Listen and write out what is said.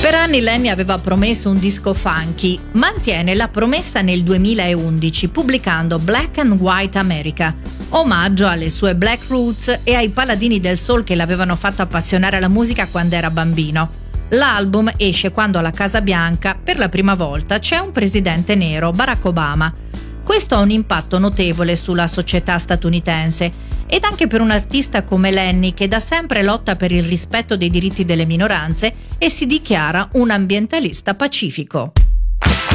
Per anni Lenny aveva promesso un disco funky, mantiene la promessa nel 2011 pubblicando Black and White America, omaggio alle sue black roots e ai paladini del soul che l'avevano fatto appassionare alla musica quando era bambino. L'album esce quando alla Casa Bianca per la prima volta c'è un presidente nero, Barack Obama. Questo ha un impatto notevole sulla società statunitense ed anche per un artista come Lenny che da sempre lotta per il rispetto dei diritti delle minoranze e si dichiara un ambientalista pacifico.